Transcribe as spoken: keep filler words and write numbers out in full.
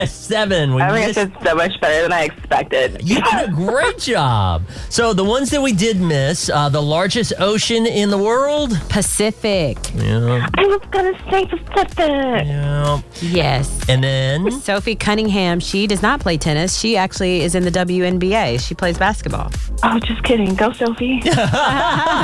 Seven. We I think missed- it's so much better than I expected. You did a great job. So the ones that we did miss, uh, the largest ocean in the world. Pacific. Yeah. I was going to say Pacific. Yeah. Yes. And then Sophie Cunningham, she does not play tennis. She actually is in the W N B A. She plays basketball. Oh, just kidding. Go, Sophie.